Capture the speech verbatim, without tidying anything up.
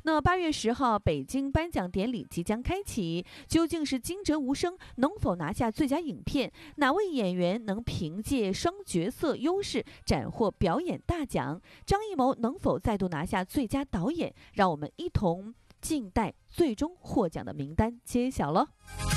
那八月十号，北京颁奖典礼即将开启，究竟是惊蛰无声能否拿下最佳影片？哪位演员能凭借双角色优势斩获表演大奖？张艺谋能否再度拿下最佳导演？让我们一同静待最终获奖的名单揭晓喽。